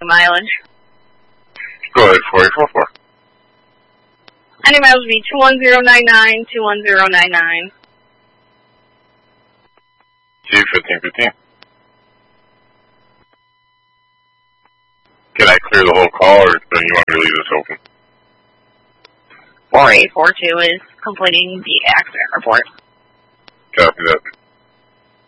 mileage. Go ahead, 4844. Any miles would be 21099, 21099. C1515. Can I clear the whole call, or do you want me to leave this open? 4842 is completing the accident report. Copy that.